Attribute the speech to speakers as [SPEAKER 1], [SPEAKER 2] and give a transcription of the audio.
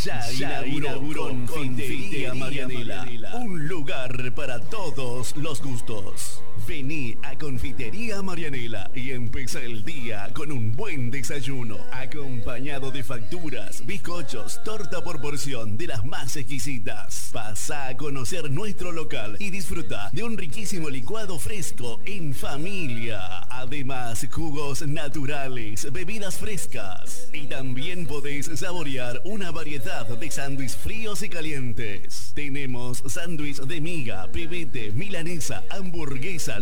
[SPEAKER 1] Ya inauguró Confitería Marianela, un lugar para todos los gustos. Vení a Confitería Marianela y empieza el día con un buen desayuno, acompañado de facturas, bizcochos, torta por porción de las más exquisitas. Pasa a conocer nuestro local y disfruta de un riquísimo licuado fresco en familia. Además, jugos naturales, bebidas frescas. Y también podés saborear una variedad de sándwiches fríos y calientes. Tenemos sándwich de miga, pebete, milanesa, hamburguesa